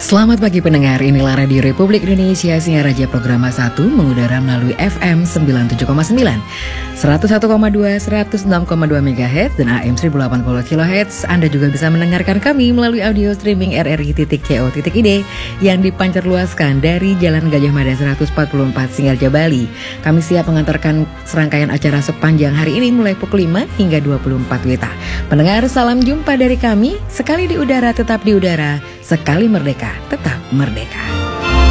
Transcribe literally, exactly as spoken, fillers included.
Selamat pagi pendengar, inilah Radio Republik Indonesia Siar Raja Program satu mengudara melalui F M sembilan puluh tujuh koma sembilan, seratus satu koma dua, seratus enam koma dua megahertz dan A M seribu delapan puluh kilohertz. Anda juga bisa mendengarkan kami melalui audio streaming R R I titik co titik I D yang dipancarluaskan dari Jalan Gajah Mada seratus empat puluh empat Singaraja, Bali. Kami siap mengantarkan serangkaian acara sepanjang hari ini mulai pukul lima hingga dua puluh empat W I T A. Pendengar, salam jumpa dari kami, sekali di udara tetap di udara, sekali merdeka tetap merdeka.